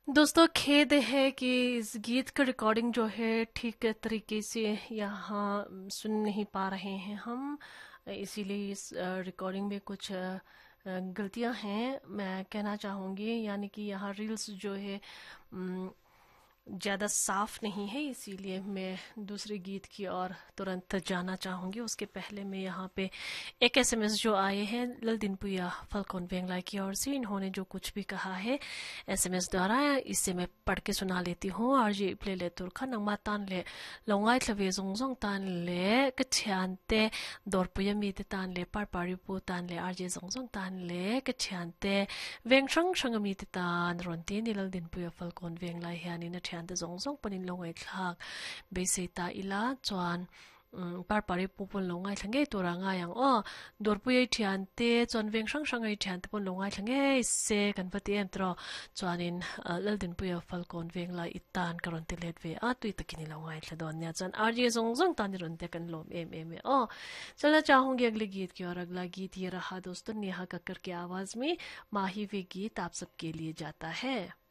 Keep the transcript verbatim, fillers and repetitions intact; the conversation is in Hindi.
दोस्तों खेद है कि इस गीत का रिकॉर्डिंग जो है ठीक तरीके से यहाँ सुन नहीं पा रहे हैं हम। इसीलिए इस रिकॉर्डिंग में कुछ अ, गलतियां हैं मैं कहना चाहूँगी, यानी कि यहाँ रील्स जो है अम, ज़्यादा साफ नहीं है, इसीलिए मैं दूसरे गीत की ओर तुरंत जाना चाहूँगी। उसके पहले मैं यहाँ पे एक एसएमएस जो आए हैं ललदिनपुया फलकोन वेंगलाई की ओर से, इन्होंने जो कुछ भी कहा है एसएमएस द्वारा, इससे मैं पढ़ के सुना लेती हूँ। और ये प्ले ले तुरखा नंगमा तान ले लोंगाई थवे जोंगजोंग तान ले कछ्यानते दौरपुया मीते तान ले पर पारिपु तान ले आरजे जोंगजोंग तान ले कछ्यानते वेंगशंग शंग मीते तान रोंते निलल दिनपुया फलकोन वेंगलाई यानी न छ्यानते जोंगजोंग पनिन लोंगाई थलाक बेसेता इला चुan par pari pupun longai thange toranga yang o dorpui thiante chon veng sang sang ai thiante pon longai thange se kan pati entro chuanin laldin puya falcon veng la itan karon te let ve a tui takini longai thladon nya chan rj zong zong tan ron te kan lom em em o चलना चाहूंगी अगले गीत की और अगला गीत ये रहा दोस्तों, नेहा कक्कर की आवाज में माही वे गीत आप सबके लिए जाता है।